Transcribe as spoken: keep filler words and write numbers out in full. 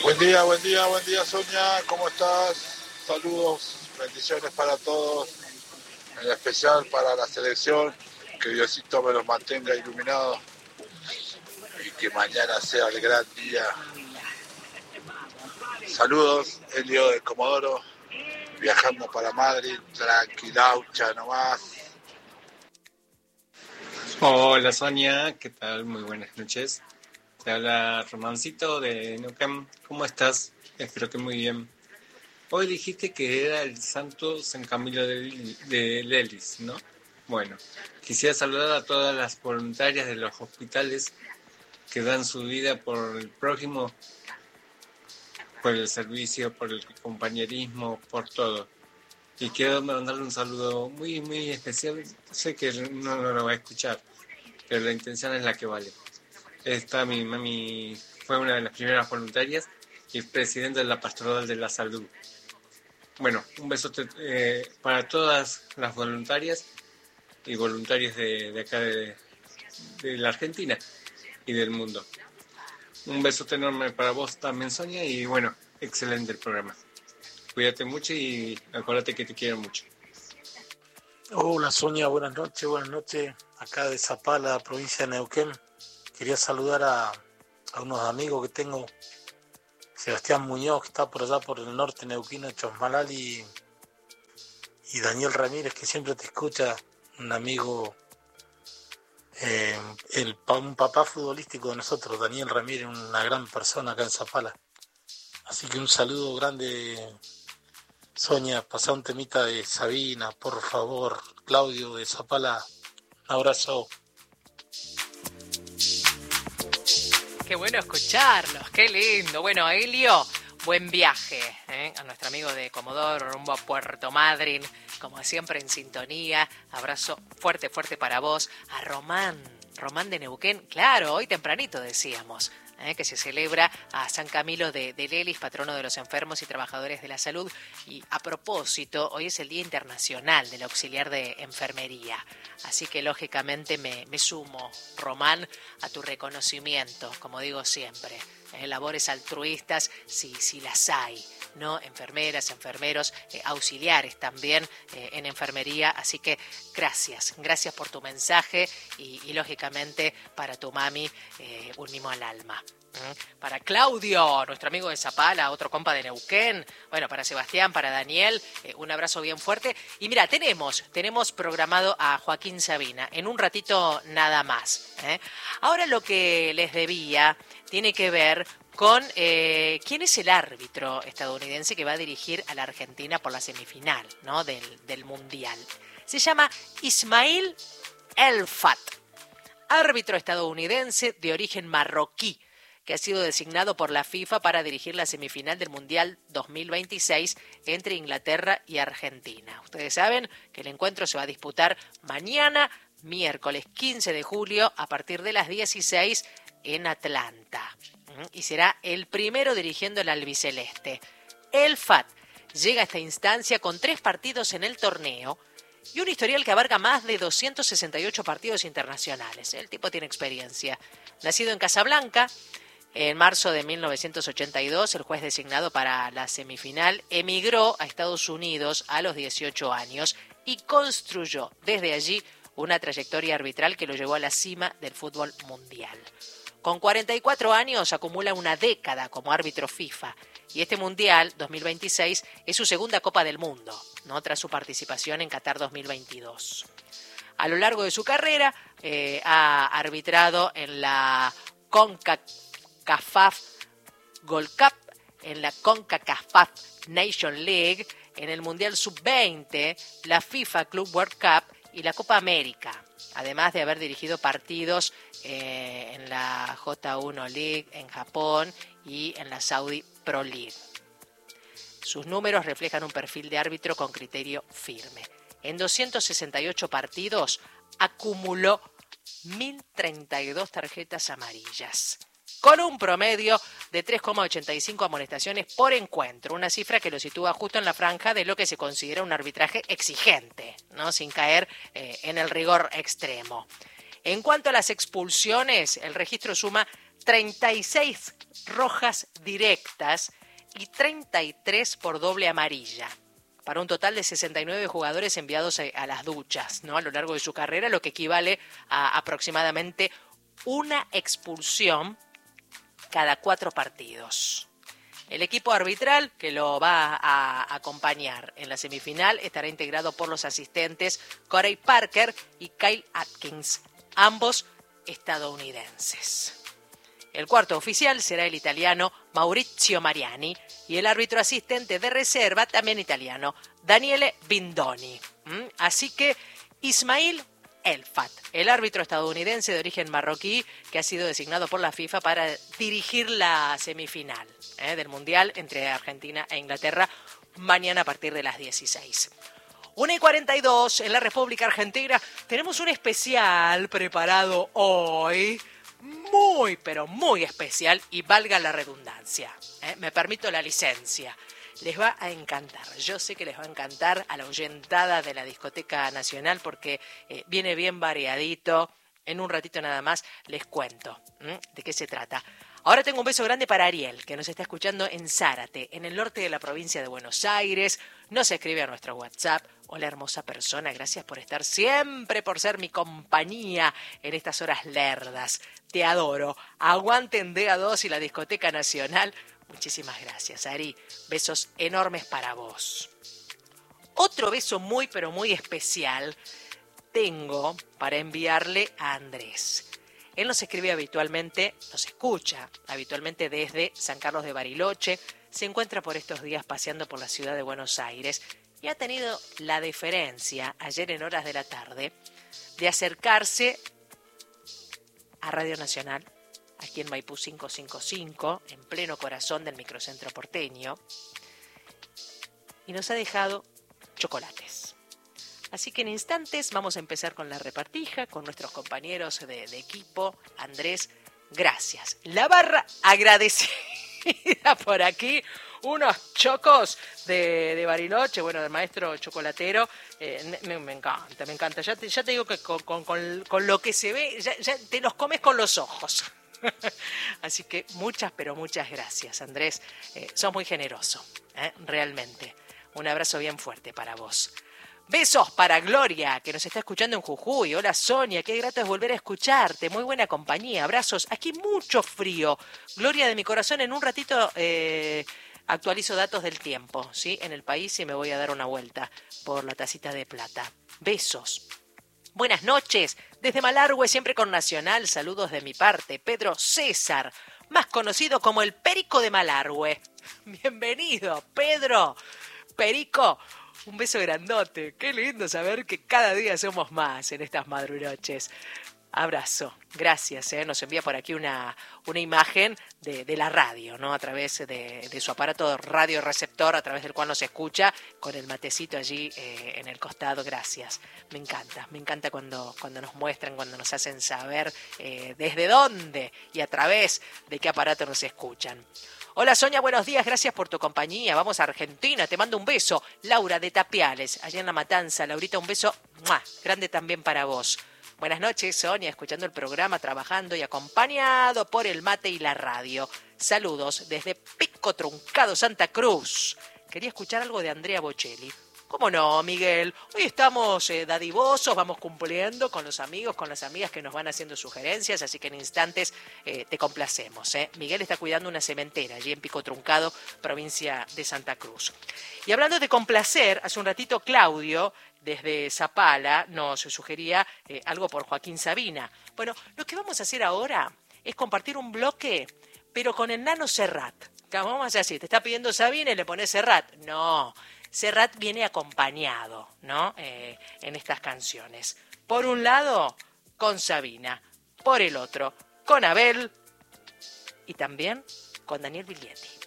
Buen día, buen día, buen día Sonia, ¿cómo estás? Saludos, bendiciones para todos, en especial para la selección, que Diosito me los mantenga iluminados y que mañana sea el gran día. Saludos, Elio de Comodoro, viajando para Madrid, tranquilaucha nomás. Hola Sonia, ¿qué tal? Muy buenas noches. Te habla Romancito de Neuquén. ¿Cómo estás? Espero que muy bien. Hoy dijiste que era el santo San Camilo de, de Lelis, ¿no? Bueno, quisiera saludar a todas las voluntarias de los hospitales que dan su vida por el prójimo, por el servicio, por el compañerismo, por todo. Y quiero mandarle un saludo muy, muy especial. Sé que no, no lo va a escuchar, pero la intención es la que vale. Esta mi mami fue una de las primeras voluntarias y presidenta de la Pastoral de la Salud. Bueno, un besote eh, para todas las voluntarias y voluntarios de, de acá de, de la Argentina y del mundo. Un besote enorme para vos también, Sonia, y bueno, excelente el programa. Cuídate mucho y acuérdate que te quiero mucho. Hola Sonia, buenas noches, buenas noches. Acá de Zapala, provincia de Neuquén. Quería saludar a, a unos amigos que tengo. Sebastián Muñoz, que está por allá por el norte neuquino, Chosmalal, y, y Daniel Ramírez, que siempre te escucha, un amigo, eh, el, un papá futbolístico de nosotros, Daniel Ramírez, una gran persona acá en Zapala. Así que un saludo grande, Sonia. Pasá un temita de Sabina, por favor. Claudio de Zapala, un abrazo. Qué bueno escucharlos, qué lindo. Bueno, Elio, buen viaje, ¿eh? A nuestro amigo de Comodoro, rumbo a Puerto Madryn, como siempre en sintonía. Abrazo fuerte, fuerte para vos. A Román, Román de Neuquén, claro, hoy tempranito decíamos, ¿eh? Que se celebra a San Camilo de, de Lelis, patrono de los enfermos y trabajadores de la salud. Y a propósito, hoy es el Día Internacional del Auxiliar de Enfermería. Así que lógicamente me, me sumo, Román, a tu reconocimiento, como digo siempre. Eh, labores altruistas, si, si las hay, ¿no? Enfermeras, enfermeros, eh, auxiliares también eh, en enfermería. Así que gracias, gracias por tu mensaje y, y lógicamente para tu mami, eh, un mimo al alma. ¿Mm? Para Claudio, nuestro amigo de Zapala, otro compa de Neuquén. Bueno, para Sebastián, para Daniel, eh, un abrazo bien fuerte. Y mira, tenemos, tenemos programado a Joaquín Sabina en un ratito nada más, ¿eh? Ahora lo que les debía tiene que ver con eh, quién es el árbitro estadounidense que va a dirigir a la Argentina por la semifinal, ¿no? del, del Mundial. Se llama Ismail El-Fat, árbitro estadounidense de origen marroquí, que ha sido designado por la FIFA para dirigir la semifinal del Mundial dos mil veintiséis entre Inglaterra y Argentina. Ustedes saben que el encuentro se va a disputar mañana, miércoles quince de julio, a partir de las dieciséis en Atlanta. Y será el primero dirigiendo el albiceleste. El Fat llega a esta instancia con tres partidos en el torneo y un historial que abarca más de doscientos sesenta y ocho partidos internacionales. El tipo tiene experiencia. Nacido en Casablanca, en marzo de mil novecientos ochenta y dos, el juez designado para la semifinal emigró a Estados Unidos a los dieciocho años y construyó desde allí una trayectoria arbitral que lo llevó a la cima del fútbol mundial. Con cuarenta y cuatro años acumula una década como árbitro FIFA y este Mundial dos mil veintiséis es su segunda Copa del Mundo, ¿no? Tras su participación en Qatar dos mil veintidós. A lo largo de su carrera eh, ha arbitrado en la CONCACAF Gold Cup, en la CONCACAF Nation League, en el Mundial sub veinte, la FIFA Club World Cup y la Copa América, además de haber dirigido partidos eh, en la J uno League en Japón y en la Saudi Pro League. Sus números reflejan un perfil de árbitro con criterio firme. En doscientos sesenta y ocho partidos acumuló mil treinta y dos tarjetas amarillas, con un promedio de tres coma ochenta y cinco amonestaciones por encuentro, una cifra que lo sitúa justo en la franja de lo que se considera un arbitraje exigente, ¿no? Sin caer eh, en el rigor extremo. En cuanto a las expulsiones, el registro suma treinta y seis rojas directas y treinta y tres por doble amarilla, para un total de sesenta y nueve jugadores enviados a las duchas, ¿no? A lo largo de su carrera, lo que equivale a aproximadamente una expulsión cada cuatro partidos. El equipo arbitral que lo va a acompañar en la semifinal estará integrado por los asistentes Corey Parker y Kyle Atkins, ambos estadounidenses. El cuarto oficial será el italiano Maurizio Mariani y el árbitro asistente de reserva, también italiano, Daniele Bindoni. ¿Mm? Así que Ismail Elfat, el árbitro estadounidense de origen marroquí que ha sido designado por la FIFA para dirigir la semifinal ¿eh? del Mundial entre Argentina e Inglaterra mañana a partir de las dieciséis. una y cuarenta y dos en la República Argentina. Tenemos un especial preparado hoy, muy pero muy especial, y valga la redundancia, ¿eh? me permito la licencia. Les va a encantar, yo sé que les va a encantar a la oyentada de la Discoteca Nacional porque eh, viene bien variadito. En un ratito nada más les cuento ¿m? de qué se trata. Ahora tengo un beso grande para Ariel, que nos está escuchando en Zárate, en el norte de la provincia de Buenos Aires. Nos escribe a nuestro WhatsApp. Hola, hermosa persona, gracias por estar siempre, por ser mi compañía en estas horas lerdas. Te adoro. Aguanten D A dos y la Discoteca Nacional. Muchísimas gracias, Ari. Besos enormes para vos. Otro beso muy, pero muy especial tengo para enviarle a Andrés. Él nos escribe habitualmente, nos escucha habitualmente desde San Carlos de Bariloche, se encuentra por estos días paseando por la ciudad de Buenos Aires y ha tenido la deferencia, ayer en horas de la tarde, de acercarse a Radio Nacional, aquí en Maipú quinientos cincuenta y cinco, en pleno corazón del microcentro porteño, y nos ha dejado chocolates. Así que en instantes vamos a empezar con la repartija, con nuestros compañeros de, de equipo. Andrés, gracias. La barra agradecida por aquí. Unos chocos de, de Bariloche, bueno, del maestro chocolatero. Eh, me, me encanta, me encanta. Ya te, ya te digo que con, con, con, con lo que se ve, ya, ya te los comes con los ojos. Así que muchas, pero muchas gracias, Andrés. Eh, sos muy generoso, ¿eh? Realmente. Un abrazo bien fuerte para vos. Besos para Gloria, que nos está escuchando en Jujuy. Hola, Sonia, qué grato es volver a escucharte. Muy buena compañía, abrazos. Aquí mucho frío. Gloria de mi corazón, en un ratito eh, actualizo datos del tiempo, ¿sí? En el país y me voy a dar una vuelta por la tacita de plata. Besos. Buenas noches, desde Malargüe, siempre con Nacional. Saludos de mi parte. Pedro César, más conocido como el Perico de Malargüe. Bienvenido, Pedro. Perico. Un beso grandote. Qué lindo saber que cada día somos más en estas madrunoches. Abrazo. Gracias. ¿eh? Nos envía por aquí una, una imagen de, de la radio, ¿no? A través de, de su aparato radioreceptor, a través del cual nos escucha, con el matecito allí eh, en el costado. Gracias. Me encanta. Me encanta cuando, cuando nos muestran, cuando nos hacen saber eh, desde dónde y a través de qué aparato nos escuchan. Hola, Sonia, buenos días, gracias por tu compañía. Vamos a Argentina, te mando un beso. Laura de Tapiales, allá en La Matanza. Laurita, un beso ¡mua! Grande también para vos. Buenas noches, Sonia, escuchando el programa, trabajando y acompañado por el mate y la radio. Saludos desde Pico Truncado, Santa Cruz. Quería escuchar algo de Andrea Bocelli. ¿Cómo no, Miguel? Hoy estamos eh, dadivosos, vamos cumpliendo con los amigos, con las amigas que nos van haciendo sugerencias, así que en instantes eh, te complacemos. ¿eh? Miguel está cuidando una cementera allí en Pico Truncado, provincia de Santa Cruz. Y hablando de complacer, hace un ratito Claudio, desde Zapala, nos sugería eh, algo por Joaquín Sabina. Bueno, lo que vamos a hacer ahora es compartir un bloque, pero con el Nano Serrat. Vamos a hacer así, te está pidiendo Sabina y le pones Serrat. No, Serrat viene acompañado, ¿no? Eh, en estas canciones. Por un lado, con Sabina. Por el otro, con Abel. Y también con Daniel Biglietti.